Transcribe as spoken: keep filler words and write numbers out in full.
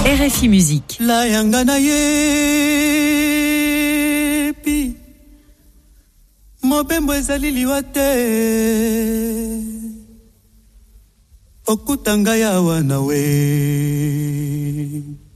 R F I Musique. La yangana yepi Mobembo ezali liwa te Okutanga ya wana we